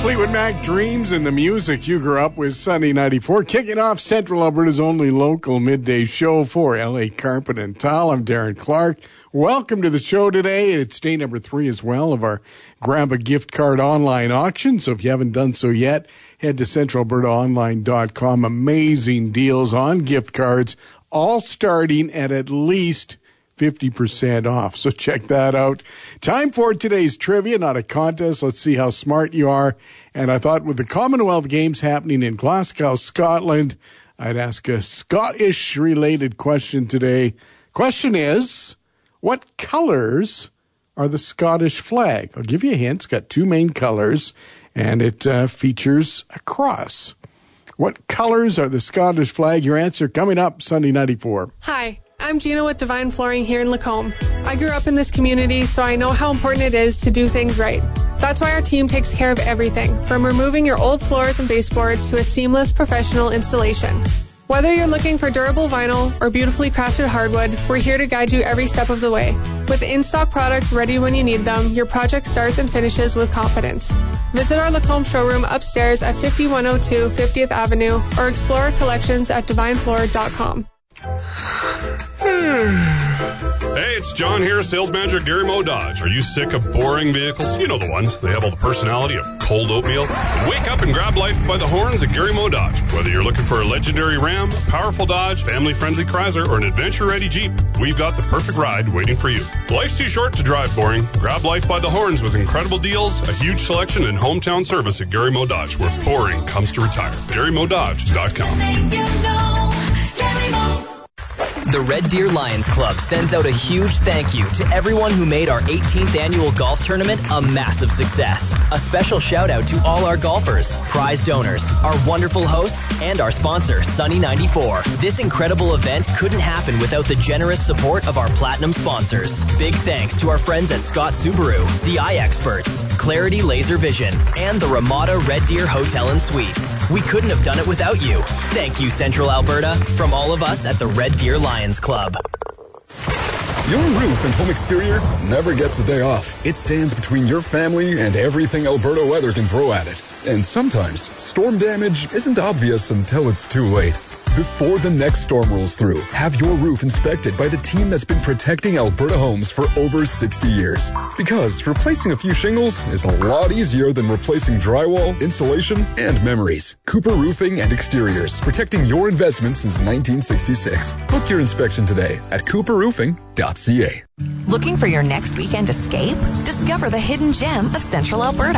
Fleetwood Mac, Dreams, and the music you grew up with. Sunny 94, kicking off Central Alberta's only local midday show for LA Carpet and Tile. I'm Darren Clark. Welcome to the show today. It's day number 3 as well of our Grab a Gift Card online auction. So if you haven't done so yet, head to centralalbertaonline.com. Amazing deals on gift cards, all starting at least 50% off. So check that out. Time for today's trivia, not a contest. Let's see how smart you are. And I thought with the Commonwealth Games happening in Glasgow, Scotland, I'd ask a Scottish-related question today. Question is, what colors are the Scottish flag? I'll give you a hint. It's got 2 main colors, and it features a cross. What colors are the Scottish flag? Your answer coming up, Sunday 94. Hi. I'm Gina with Divine Flooring here in Lacombe. I grew up in this community, so I know how important it is to do things right. That's why our team takes care of everything, from removing your old floors and baseboards to a seamless professional installation. Whether you're looking for durable vinyl or beautifully crafted hardwood, we're here to guide you every step of the way. With in-stock products ready when you need them, your project starts and finishes with confidence. Visit our Lacombe showroom upstairs at 5102 50th Avenue or explore our collections at divinefloor.com. Hey, it's John here, sales manager at Gary Mo Dodge. Are you sick of boring vehicles? You know the ones. They have all the personality of cold oatmeal. Wake up and grab life by the horns at Gary Mo Dodge. Whether you're looking for a legendary Ram, a powerful Dodge, family-friendly Chrysler, or an adventure-ready Jeep, we've got the perfect ride waiting for you. Life's too short to drive boring. Grab life by the horns with incredible deals, a huge selection, and hometown service at Gary Mo Dodge, where boring comes to retire. GaryMoDodge.com. The Red Deer Lions Club sends out a huge thank you to everyone who made our 18th annual golf tournament a massive success. A special shout out to all our golfers, prize donors, our wonderful hosts, and our sponsor, Sunny 94. This incredible event couldn't happen without the generous support of our platinum sponsors. Big thanks to our friends at Scott Subaru, the Eye Experts, Clarity Laser Vision, and the Ramada Red Deer Hotel and Suites. We couldn't have done it without you. Thank you, Central Alberta, from all of us at the Red Deer Lions Club. Your roof and home exterior never gets a day off. It stands between your family and everything Alberta weather can throw at it. And sometimes, storm damage isn't obvious until it's too late. Before the next storm rolls through, have your roof inspected by the team that's been protecting Alberta homes for over 60 years. Because replacing a few shingles is a lot easier than replacing drywall, insulation, and memories. Cooper Roofing and Exteriors, protecting your investment since 1966. Book your inspection today at cooperroofing.ca. Looking for your next weekend escape? Discover the hidden gem of Central Alberta.